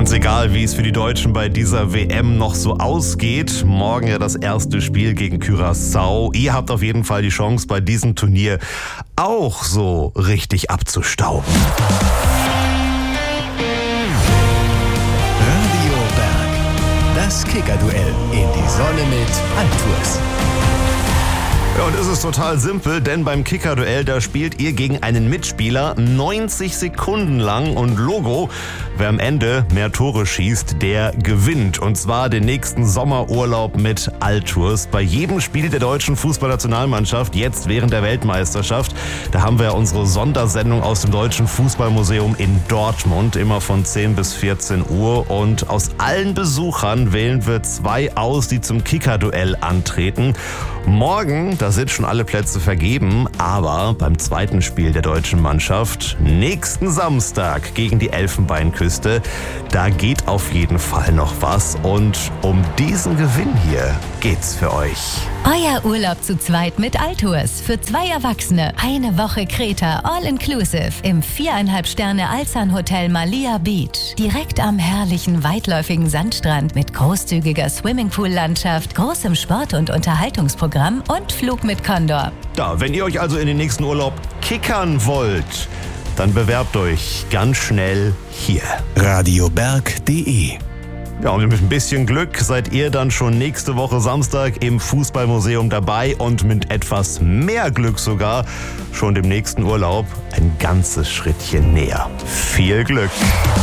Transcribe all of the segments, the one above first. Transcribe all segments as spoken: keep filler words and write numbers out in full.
Ganz egal, wie es für die Deutschen bei dieser W M noch so ausgeht. Morgen ja das erste Spiel gegen Curaçao. Ihr habt auf jeden Fall die Chance, bei diesem Turnier auch so richtig abzustauben. Radio Berg, das Kicker-Duell in die Sonne mit Altours. Ja, und es ist total simpel, denn beim Kicker-Duell, da spielt ihr gegen einen Mitspieler neunzig Sekunden lang und Logo, wer am Ende mehr Tore schießt, der gewinnt. Und zwar den nächsten Sommerurlaub mit Altours. Bei jedem Spiel der deutschen Fußballnationalmannschaft, jetzt während der Weltmeisterschaft, da haben wir ja unsere Sondersendung aus dem Deutschen Fußballmuseum in Dortmund, immer von zehn bis vierzehn Uhr. Und aus allen Besuchern wählen wir zwei aus, die zum Kicker-Duell antreten. Morgen, da sind schon alle Plätze vergeben, aber beim zweiten Spiel der deutschen Mannschaft, nächsten Samstag gegen die Elfenbeinküste, da geht auf jeden Fall noch was und um diesen Gewinn hier geht's für euch. Euer Urlaub zu zweit mit Altours für zwei Erwachsene. Eine Woche Kreta All-Inclusive im viereinhalb Sterne Alsan Hotel Malia Beach. Direkt am herrlichen, weitläufigen Sandstrand mit großzügiger Swimmingpool-Landschaft, großem Sport- und Unterhaltungsprogramm und Flug mit Condor. Ja, wenn ihr euch also in den nächsten Urlaub kickern wollt, dann bewerbt euch ganz schnell hier. radioberg punkt de. Ja, und mit ein bisschen Glück seid ihr dann schon nächste Woche Samstag im Fußballmuseum dabei und mit etwas mehr Glück sogar schon dem nächsten Urlaub ein ganzes Schrittchen näher. Viel Glück!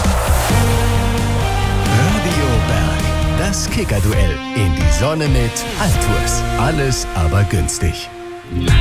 Radio Berg, das Kicker-Duell in die Sonne mit Altours. Alles aber günstig.